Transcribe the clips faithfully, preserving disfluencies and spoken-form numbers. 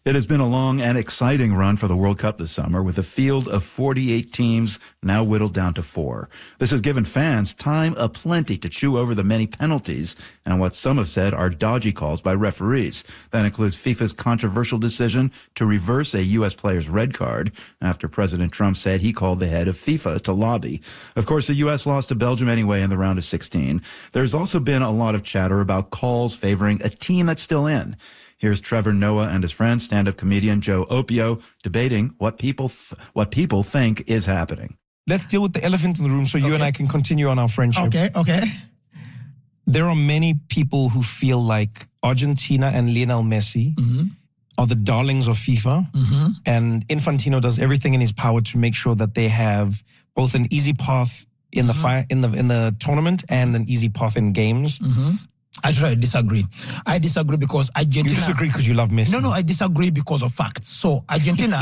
It has been a long and exciting run for the World Cup this summer, with a field of forty-eight teams now whittled down to four. This has given fans time aplenty to chew over the many penalties and what some have said are dodgy calls by referees. That includes FIFA's controversial decision to reverse a U S player's red card after President Trump said he called the head of FIFA to lobby. Of course, the U S lost to Belgium anyway in the round of sixteen. There's also been a lot of chatter about calls favoring a team that's still in. Here's Trevor Noah and his friend, stand-up comedian Joe Opio, debating what people th- what people think is happening. Let's deal with the elephant in the room so you okay. and I can continue on our friendship. Okay, okay. There are many people who feel like Argentina and Lionel Messi mm-hmm. are the darlings of FIFA, mm-hmm. and Infantino does everything in his power to make sure that they have both an easy path in the mm-hmm. fi- in the in the tournament and an easy path in games. Mm-hmm. Actually, I disagree. I disagree because Argentina... You disagree because you love Messi? No, no, I disagree because of facts. So, Argentina...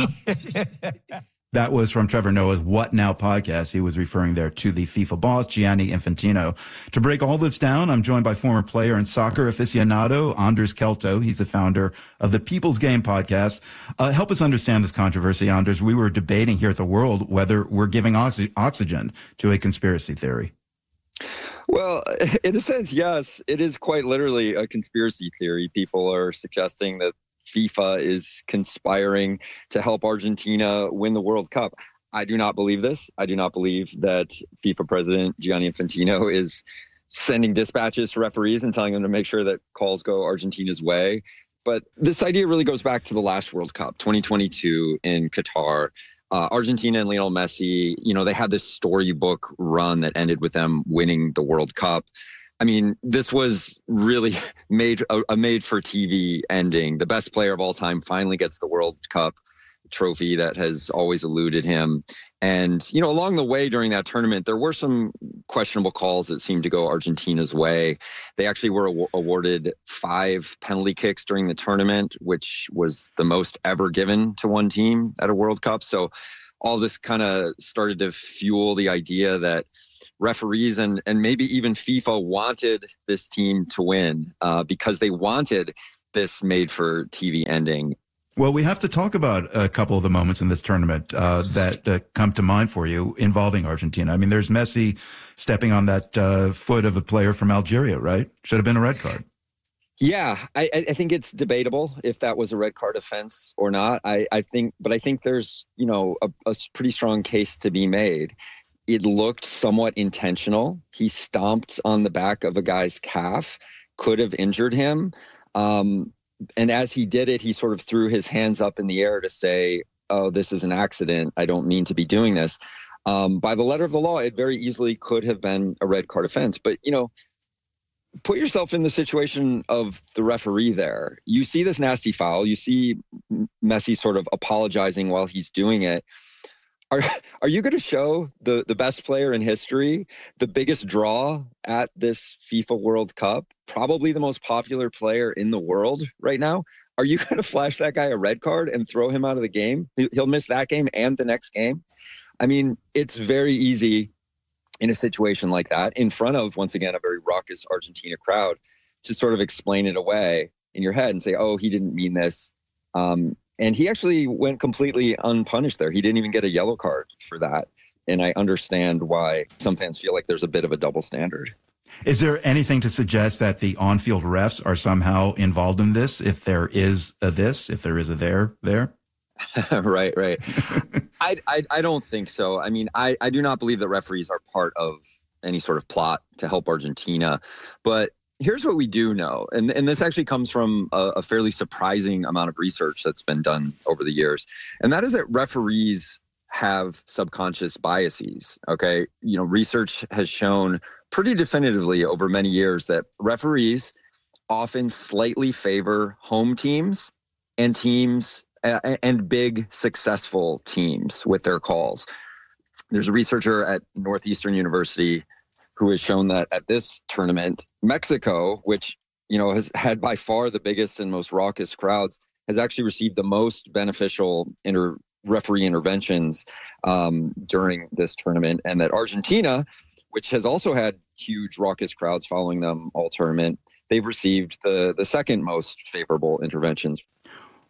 That was from Trevor Noah's What Now podcast. He was referring there to the FIFA boss, Gianni Infantino. To break all this down, I'm joined by former player and soccer aficionado, Anders Kelto. He's the founder of the People's Game podcast. Uh, help us understand this controversy, Anders. We were debating here at The World whether we're giving oxy- oxygen to a conspiracy theory. Well, in a sense, yes, it is quite literally a conspiracy theory. People are suggesting that FIFA is conspiring to help Argentina win the World Cup. I do not believe this. I do not believe that FIFA president Gianni Infantino is sending dispatches to referees and telling them to make sure that calls go Argentina's way. But this idea really goes back to the last World Cup, twenty twenty-two in Qatar. Uh, Argentina and Lionel Messi, you know, they had this storybook run that ended with them winning the World Cup. I mean, this was really made a, a made-for-T V ending. The best player of all time finally gets the World Cup trophy that has always eluded him. And, you know, along the way during that tournament, there were some questionable calls that seemed to go Argentina's way. They actually were aw- awarded five penalty kicks during the tournament, which was the most ever given to one team at a World Cup. So all this kind of started to fuel the idea that referees and, and maybe even FIFA wanted this team to win uh, because they wanted this made-for-T V ending. Well, we have to talk about a couple of the moments in this tournament uh, that uh, come to mind for you involving Argentina. I mean, there's Messi stepping on that uh, foot of a player from Algeria, right? Should have been a red card. Yeah, I, I think it's debatable if that was a red card offense or not. I, I think, but I think there's, you know, a, a pretty strong case to be made. It looked somewhat intentional. He stomped on the back of a guy's calf, could have injured him. Um, And as he did it, he sort of threw his hands up in the air to say, oh, this is an accident. I don't mean to be doing this. Um, by the letter of the law, it very easily could have been a red card offense. But, you know, put yourself in the situation of the referee there. You see this nasty foul. You see Messi sort of apologizing while he's doing it. Are are you going to show the, the best player in history, the biggest draw at this FIFA World Cup, probably the most popular player in the world right now? Are you going to flash that guy a red card and throw him out of the game? He'll miss that game and the next game. I mean, it's very easy in a situation like that, in front of, once again, a very raucous Argentina crowd, to sort of explain it away in your head and say, oh, he didn't mean this. Um, And he actually went completely unpunished there. He didn't even get a yellow card for that. And I understand why some fans feel like there's a bit of a double standard. Is there anything to suggest that the on-field refs are somehow involved in this, if there is a this, if there is a there, there? right, right. I, I I don't think so. I mean, I, I do not believe that referees are part of any sort of plot to help Argentina. But here's what we do know, and, and this actually comes from a, a fairly surprising amount of research that's been done over the years, and that is that referees have subconscious biases, okay? You know, research has shown pretty definitively over many years that referees often slightly favor home teams and teams uh, and big successful teams with their calls. There's a researcher at Northeastern University who has shown that at this tournament, Mexico, which, you know, has had by far the biggest and most raucous crowds, has actually received the most beneficial inter- referee interventions um, during this tournament. And that Argentina, which has also had huge raucous crowds following them all tournament, they've received the, the second most favorable interventions.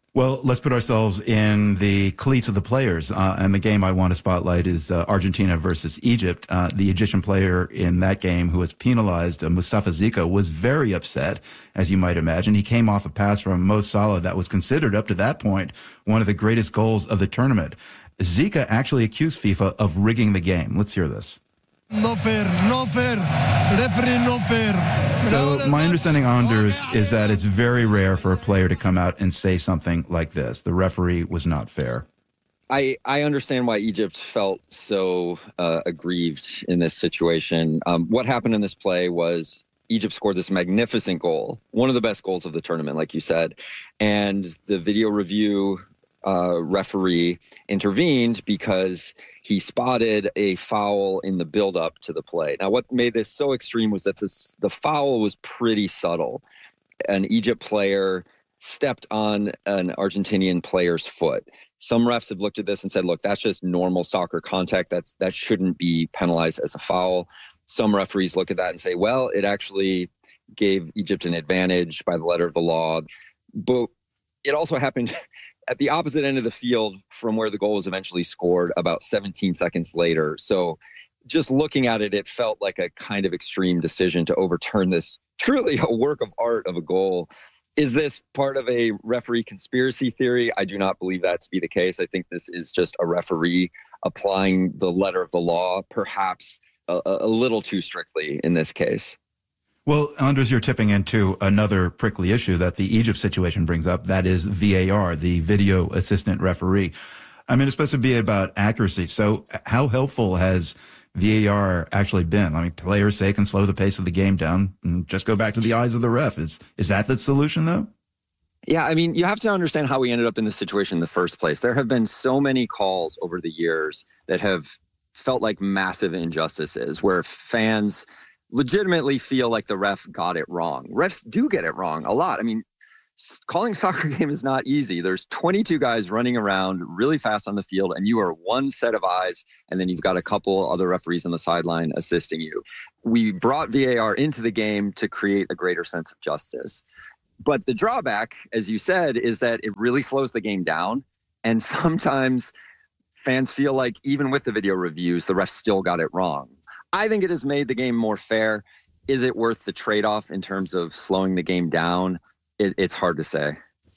Well, let's put ourselves in the cleats of the players. Uh, and the game I want to spotlight is uh, Argentina versus Egypt. Uh, the Egyptian player in that game who was penalized, uh, Mustafa Zika, was very upset, as you might imagine. He came off a pass from Mo Salah that was considered up to that point one of the greatest goals of the tournament. Zika actually accused FIFA of rigging the game. Let's hear this. No fair, no fair, referee no fair. So my understanding, Anders, is that it's very rare for a player to come out and say something like this. The referee was not fair. I, I understand why Egypt felt so uh, aggrieved in this situation. Um, what happened in this play was Egypt scored this magnificent goal, one of the best goals of the tournament, like you said, and the video review Uh, referee intervened because he spotted a foul in the build-up to the play. Now, what made this so extreme was that this the foul was pretty subtle. An Egypt player stepped on an Argentinian player's foot. Some refs have looked at this and said, look, that's just normal soccer contact. That's that shouldn't be penalized as a foul. Some referees look at that and say, well, it actually gave Egypt an advantage by the letter of the law. But it also happened at the opposite end of the field from where the goal was eventually scored about seventeen seconds later. So just looking at it, it felt like a kind of extreme decision to overturn this truly a work of art of a goal. Is this part of a referee conspiracy theory? I do not believe that to be the case. I think this is just a referee applying the letter of the law, perhaps a, a little too strictly in this case. Well, Anders, you're tipping into another prickly issue that the Egypt situation brings up. That is V A R, the video assistant referee. I mean, it's supposed to be about accuracy. So how helpful has V A R actually been? I mean, players say it can slow the pace of the game down and just go back to the eyes of the ref. Is, is that the solution, though? Yeah, I mean, you have to understand how we ended up in this situation in the first place. There have been so many calls over the years that have felt like massive injustices where fans legitimately feel like the ref got it wrong. Refs do get it wrong a lot. I mean, calling soccer game is not easy. There's twenty-two guys running around really fast on the field, and you are one set of eyes, and then you've got a couple other referees on the sideline assisting you. We brought V A R into the game to create a greater sense of justice. But the drawback, as you said, is that it really slows the game down. And sometimes fans feel like even with the video reviews, the refs still got it wrong. I think it has made the game more fair. Is it worth the trade-off in terms of slowing the game down? It, it's hard to say.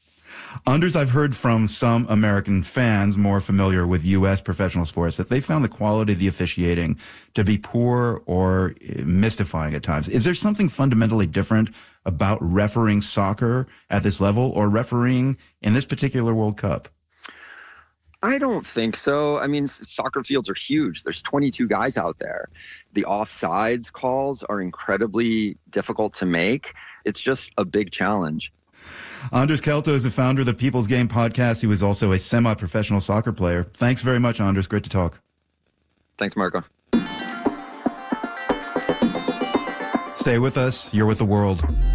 Anders, I've heard from some American fans more familiar with U S professional sports that they found the quality of the officiating to be poor or mystifying at times. Is there something fundamentally different about refereeing soccer at this level or refereeing in this particular World Cup? I don't think so. I mean, soccer fields are huge. There's twenty-two guys out there. The offsides calls are incredibly difficult to make. It's just a big challenge. Anders Kelto is the founder of the People's Game podcast. He was also a semi-professional soccer player. Thanks very much, Anders. Great to talk. Thanks, Marco. Stay with us. You're with the world.